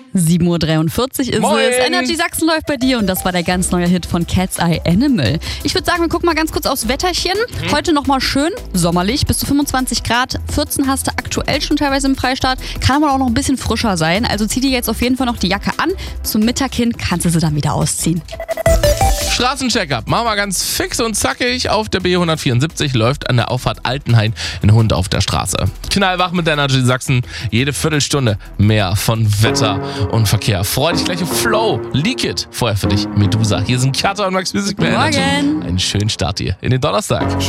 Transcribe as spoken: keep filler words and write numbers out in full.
sieben Uhr dreiundvierzig ist Moin. es. Energy Sachsen läuft bei dir und das war der ganz neue Hit von Cat's Eye Animal. Ich würde sagen, wir gucken mal ganz kurz aufs Wetterchen. Mhm. Heute nochmal schön sommerlich, bis zu fünfundzwanzig Grad. vierzehn hast du aktuell schon teilweise im Freistaat. Kann aber auch noch ein bisschen frischer sein. Also zieh dir jetzt auf jeden Fall noch die Jacke an. Zum Mittag hin kannst du sie dann wieder ausziehen. Straßencheck-up. Machen wir ganz fix und zackig. Auf der B hundertvierundsiebzig läuft an der Auffahrt Altenhain ein Hund auf der Straße. Knallwach mit Energy Sachsen. Jede Viertelstunde mehr von Wetter und Verkehr. Freu dich gleich auf Flow. Leak It. Vorher für dich Medusa. Hier sind Katha und Max Music bei Energy. Einen schönen Start hier in den Donnerstag.